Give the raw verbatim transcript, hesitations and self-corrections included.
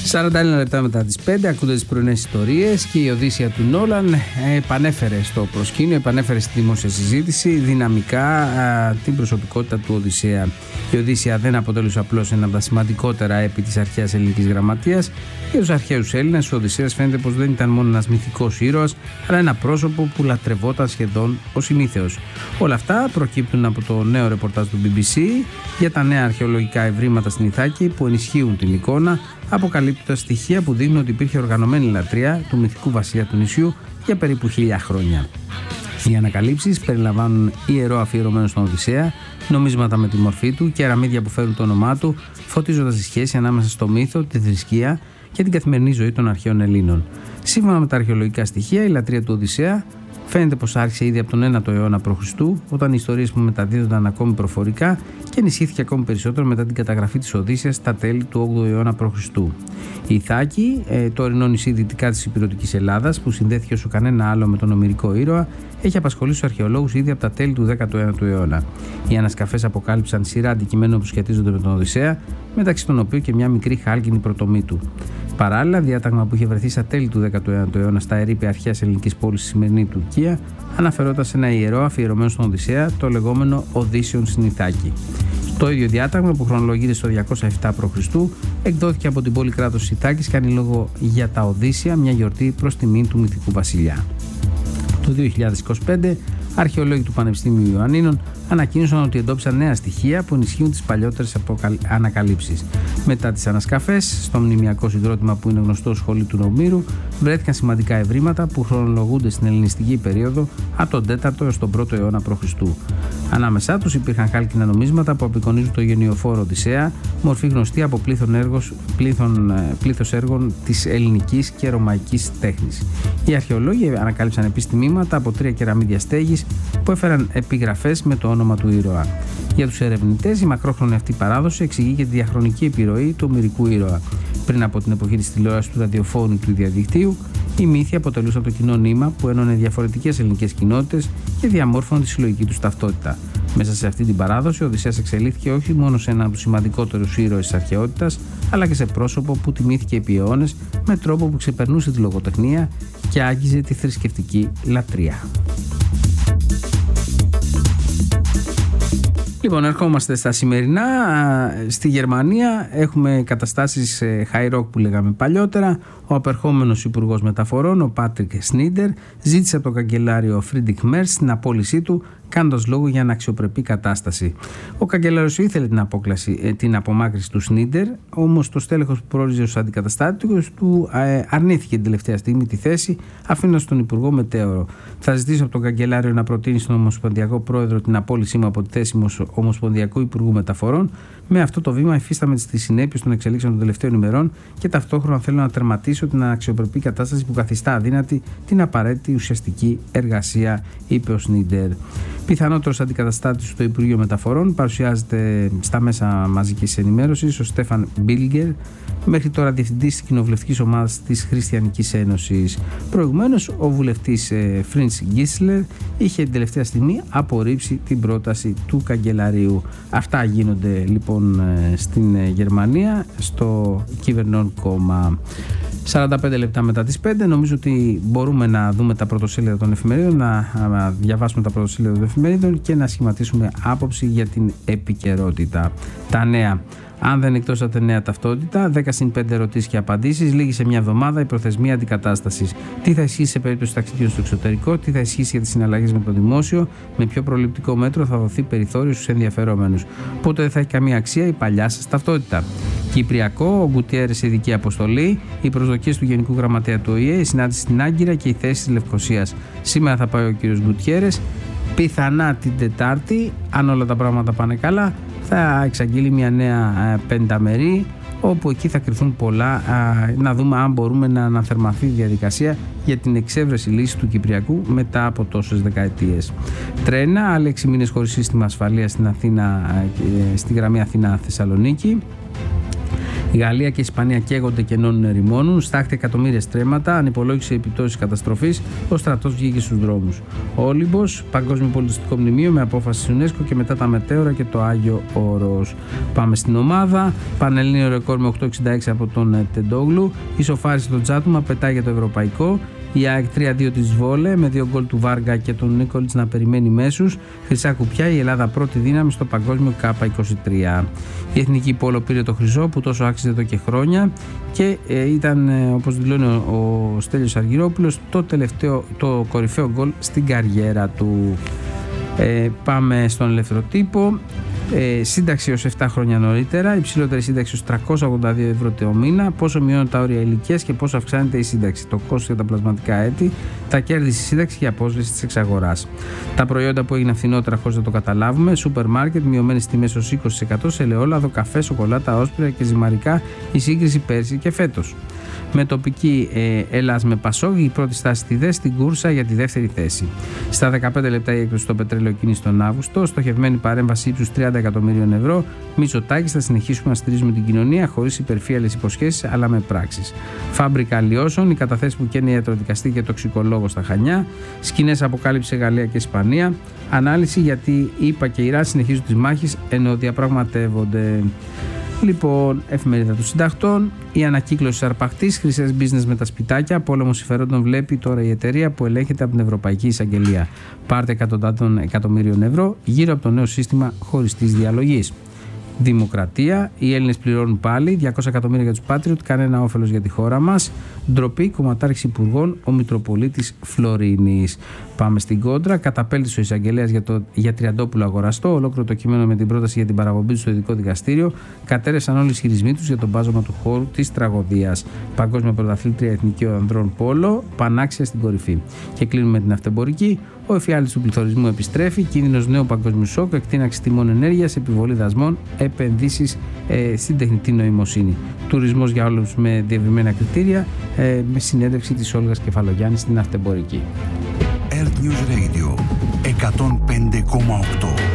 σαράντα ένα λεπτά μετά τις πέντε ακούτε τις πρωινές ιστορίες και η Οδύσσεια του Νόλαν επανέφερε στο προσκήνιο, επανέφερε στη δημόσια συζήτηση δυναμικά α, την προσωπικότητα του Οδυσσέα. Η Οδύσσεια δεν αποτελούσε απλώς ένα από τα σημαντικότερα έπι της αρχαίας ελληνικής γραμματείας. Για τους αρχαίους Έλληνες, ο Οδυσσέας φαίνεται πως δεν ήταν μόνο ένας μυθικός ήρωας, αλλά ένα πρόσωπο που λατρευόταν σχεδόν ως ημίθεος. Όλα αυτά προκύπτουν από το νέο ρεπορτάζ του μπι μπι σι για τα νέα αρχαιολογικά ευρήματα στην Ιθάκη που ενισχύουν την εικόνα, αποκαλύπτοντας στοιχεία που δείχνουν ότι υπήρχε οργανωμένη λατρεία του μυθικού βασιλιά του νησιού για περίπου χίλια χρόνια. Οι ανακαλύψεις περιλαμβάνουν ιερό αφιερωμένο στον Οδυσσέα, νομίσματα με τη μορφή του, κεραμίδια που φέρουν το όνομά του, φωτίζοντας τη σχέση ανάμεσα στο μύθο, τη θρησκεία και την καθημερινή ζωή των αρχαίων Ελλήνων. Σύμφωνα με τα αρχαιολογικά στοιχεία, η λατρεία του Οδυσσέα φαίνεται πως άρχισε ήδη από τον ένατο αιώνα π.Χ., όταν οι ιστορίες που μεταδίδονταν ακόμη προφορικά και ενισχύθηκε ακόμη περισσότερο μετά την καταγραφή της Οδύσσειας στα τέλη του όγδοου αιώνα π.Χ. Η Ιθάκη, ε, το ορεινό νησί δυτικά της Ηπειρωτικής Ελλάδας, που συνδέθηκε όσο κανένα άλλο με τον ομηρικό ήρωα, έχει απασχολήσει τους αρχαιολόγους ήδη από τα τέλη του δέκατου ένατου αιώνα. Οι ανασκαφές αποκάλυψαν σειρά αντικειμένων που σχετίζονται με τον Οδυσσέα, μεταξύ των οποίων και μια μικρή χάλκινη πρωτομή του. Παράλληλα, διάταγμα που είχε βρεθεί στα τέλη του δέκατου ένατου αιώνα στα ερείπια αρχαίας ελληνικής πόλης στη σημερινή Τουρκία, αναφερόταν σε ένα ιερό αφιερωμένο στον Οδυσσέα, το λεγόμενο Οδύσσιον στην Ιθάκη. Το ίδιο διάταγμα, που χρονολογείται στο διακόσια επτά π.Χ., εκδόθηκε από την πόλη κράτος της Ιθάκης και κάνει λόγο για τα Οδύσσια, μια γιορτή προς τιμήν του μυθικού βασιλιά. Το δύο χιλιάδες είκοσι πέντε, αρχαιολόγοι του Πανεπιστήμιου Ιωαννίνων ανακοίνωσαν ότι εντόπισαν νέα στοιχεία που ενισχύουν τις παλιότερες ανακαλύψεις. Μετά τις ανασκαφές, στο μνημειακό συγκρότημα που είναι γνωστό σχολείο του Νομήρου, βρέθηκαν σημαντικά ευρήματα που χρονολογούνται στην ελληνιστική περίοδο από τον τέταρτο έως τον πρώτο αιώνα π.Χ. Ανάμεσά τους υπήρχαν χάλκινα νομίσματα που απεικονίζουν το γενιοφόρο Οδυσσέα, μορφή γνωστή από πλήθος έργων, πλήθον, πλήθος έργων της ελληνικής και ρωμαϊκής τέχνης. Οι αρχαιολόγοι ανακάλυψαν επίσης τμήματα από τρία κεραμίδια στέγης που έφεραν επιγραφές με το όνομα του ήρωα. Για τους ερευνητές, η μακρόχρονη αυτή παράδοση εξηγεί και τη διαχρονική επιρροή του ομηρικού ήρωα. Πριν από την εποχή της τηλεόρασης, του ραδιοφώνου του διαδικτύου, οι μύθοι αποτελούσαν το κοινό νήμα που ένωνε διαφορετικές ελληνικές κοινότητες και διαμόρφωνε τη συλλογική τους ταυτότητα. Μέσα σε αυτή την παράδοση, ο Οδυσσέας εξελίχθηκε όχι μόνο σε έναν από τους σημαντικότερους ήρωες της αρχαιότητας, αλλά και σε πρόσωπο που τιμήθηκε επί αιώνες με τρόπο που ξεπερνούσε τη λογοτεχνία και άγγιζε τη θρησκευτική λατρεία. Λοιπόν, ερχόμαστε στα σημερινά. Στη Γερμανία έχουμε καταστάσεις high rock που λέγαμε παλιότερα. Ο απερχόμενος υπουργός μεταφορών, ο Πάτρικ Σνίντερ, ζήτησε από τον καγκελάριο Φρίντριχ Μέρτς την απόλυσή του, κάνοντας λόγο για αναξιοπρεπή κατάσταση. Ο καγκελάριος ήθελε την, απόκλαση, την απομάκρυνση του Σνίντερ, όμως το στέλεχος που πρόριζε ως αντικαταστάτηγος του ε, αρνήθηκε την τελευταία στιγμή τη θέση, αφήνοντας τον υπουργό μετέωρο. Θα ζητήσω από τον καγκελάριο να προτείνει στον Ομοσπονδιακό Πρόεδρο την απόλυσή μου από τη θέση μου ως Ομοσπονδιακού Υπουργού Μεταφορών. Με αυτό το βήμα υφίσταμαι τις συνέπειες των εξελίξεων των τελευταίων ημερών και ταυτόχρονα θέλω να τερματίσω την αναξιοπρεπή κατάσταση που καθιστά αδύνατη την απαραίτητη ουσιαστική εργασία, είπε ο Σνίντερ. Πιθανότερος αντικαταστάτης στο Υπουργείο Μεταφορών παρουσιάζεται στα μέσα μαζικής ενημέρωσης ο Στέφαν Μπίλγκερ, μέχρι τώρα διευθυντής της κοινοβουλευτικής ομάδας της Χριστιανικής Ένωσης. Προηγουμένως, ο βουλευτής ε, Φρινς Γκίσλερ είχε την τελευταία στιγμή απορρίψει την πρόταση του καγκελαρίου. Αυτά γίνονται λοιπόν ε, στην ε, Γερμανία, στο κυβερνών κόμμα. σαράντα πέντε λεπτά μετά τις πέντε, νομίζω ότι μπορούμε να δούμε τα πρωτοσέλιδα των εφημερίδων, να, να διαβάσουμε τα πρωτοσέλιδα των εφημερίδων και να σχηματίσουμε άποψη για την επικαιρότητα. Τα νέα. Αν δεν εκτόσατε νέα ταυτότητα, δέκα συν πέντε ερωτήσεις και απαντήσεις, λίγη σε μια εβδομάδα η προθεσμία αντικατάστασης. Τι θα ισχύσει σε περίπτωση ταξιδιών στο εξωτερικό, τι θα ισχύσει για τις συναλλαγές με το δημόσιο, με ποιο προληπτικό μέτρο θα δοθεί περιθώριο στους ενδιαφερόμενους. Πότε δεν θα έχει καμία αξία η παλιά σας ταυτότητα. Κυπριακό, ο Γκουτιέρες ειδική αποστολή, οι προσδοκίες του Γενικού Γραμματέα του Ο Η Ε, η συνάντηση στην Άγκυρα και η θέση της Λευκωσίας. Σήμερα θα πάει ο κύριος Γκουτιέρες. Πιθανά την Τετάρτη, αν όλα τα πράγματα πάνε καλά, θα εξαγγείλει μια νέα πενταμερή, όπου εκεί θα κρυφθούν πολλά, α, να δούμε αν μπορούμε να αναθερμαθεί η διαδικασία για την εξέβρεση λύση του Κυπριακού μετά από τόσες δεκαετίες. Τρένα, άλλοι έξι μήνες χωρίς σύστημα ασφαλείας στην Αθήνα, στη γραμμή Αθήνα-Θεσσαλονίκη. Η Γαλλία και η Ισπανία καίγονται και ενώνουν ερημώνουν. Στάχτη εκατομμύρια στρέμματα, ανυπολόγισε επιπτώσεις καταστροφής. Ο στρατός βγήκε στους δρόμους. Ο Όλυμπος, παγκόσμιο πολιτιστικό μνημείο με απόφαση της UNESCO και μετά τα μετέωρα και το Άγιο Όρος. Πάμε στην ομάδα. Πανελλήνιο ρεκόρ με οκτώ εξήντα έξι από τον Τεντόγλου. Ισοφάρισε τον Τζάτουμα, πετάει για το ευρωπαϊκό. Η ΑΕΚ τρία δύο της Βόλε με δύο γκολ του Βάργα και τον Νίκολιτς να περιμένει μέσους. Χρυσά κουπιά, η Ελλάδα πρώτη δύναμη στο παγκόσμιο Κάπα είκοσι τρία. Η Εθνική Πόλο πήρε το χρυσό που τόσο άξιζε εδώ και χρόνια και ε, ήταν ε, όπως δηλώνει ο, ο Στέλιος Αργυρόπουλος το, τελευταίο, το κορυφαίο γκολ στην καριέρα του. Ε, πάμε στον ελεύθερο τύπο. Ε, σύνταξη ως επτά χρόνια νωρίτερα, υψηλότερη σύνταξη ως τριακόσια ογδόντα δύο ευρώ το μήνα, πόσο μειώνουν τα όρια ηλικίας και πόσο αυξάνεται η σύνταξη, το κόστος για τα πλασματικά έτη, τα κέρδη στη σύνταξη και η απόσβεση της εξαγοράς. Τα προϊόντα που έγιναν φθηνότερα χωρίς να το καταλάβουμε, σούπερ μάρκετ, μειωμένες τιμές ως είκοσι τοις εκατό σε ελαιόλαδο, καφέ, σοκολάτα, όσπρια και ζυμαρικά, η σύγκριση πέρσι και φέτος. Με τοπική ε, Ελλάς με Πασόκ, η πρώτη στάση στη ΔΕ στην κούρσα για τη δεύτερη θέση. Στα δεκαπέντε λεπτά η έκπτωση στο πετρέλαιο κίνηση τον Αύγουστο, στοχευμένη παρέμβαση ύψους τριάντα εκατομμυρίων ευρώ. Μητσοτάκης, θα συνεχίσουμε να στηρίζουμε την κοινωνία χωρίς υπερφύαλες υποσχέσεις αλλά με πράξεις. Φάμπρικα αλλοιώσεων, οι καταθέσεις που καίνε ιατροδικαστή και τοξικολόγο στα Χανιά. Σκηνές αποκάλυψη σε Γαλλία και Ισπανία. Ανάλυση γιατί η ΗΠΑ και η Ιράν συνεχίζουν τις μάχες ενώ διαπραγματεύονται. Λοιπόν, εφημερίδα των συντακτών, η ανακύκλωση αρπαχτής, χρυσές business με τα σπιτάκια, πόλεμο συμφερόντων βλέπει τώρα η εταιρεία που ελέγχεται από την Ευρωπαϊκή Εισαγγελία. Πάρτε εκατοντάδων εκατομμύριων ευρώ γύρω από το νέο σύστημα χωριστής διαλογής. Δημοκρατία, οι Έλληνες πληρώνουν πάλι διακόσια εκατομμύρια για τους Patriot, κανένα όφελος για τη χώρα μας. Ντροπή, κομματάρχης υπουργών, ο Μητροπολίτης Φλωρίνης. Πάμε στην κόντρα. Καταπέλτησε ο εισαγγελέας για, το, για Τριαντόπουλο αγοραστό. Ολόκληρο το κείμενο με την πρόταση για την παραπομπή του στο ειδικό δικαστήριο. Κατέρευσαν όλοι οι ισχυρισμοί τους για τον μπάζωμα του χώρου της τραγωδίας. Παγκόσμια πρωταθλήτρια εθνική ανδρών πόλο, πανάξια στην κορυφή. Και κλείνουμε την αυτεμπορική. Ο εφιάλτης του πληθωρισμού επιστρέφει. Κίνδυνος νέου παγκόσμιου σοκ, εκτείναξη τιμών ενέργειας, επιβολή δασμών, επενδύσεις ε, στην τεχνητή νοημοσύνη. Τουρισμός για όλους με διευρυμένα κριτήρια, ε, με συνέντευξη της Όλγας Κεφαλογιάννη στην αυτεμπορική. Earth News Radio εκατόν πέντε κόμμα οκτώ.